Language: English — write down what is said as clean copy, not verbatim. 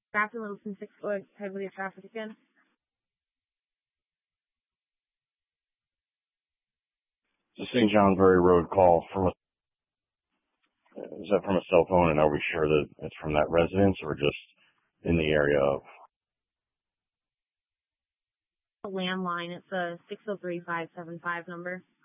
Captain Littleton 6, go ahead with your traffic again. It's a St. Johnsbury Road call is that from a cell phone, and are we sure that it's from that residence or just in the area of? A landline, it's a 603-575 number.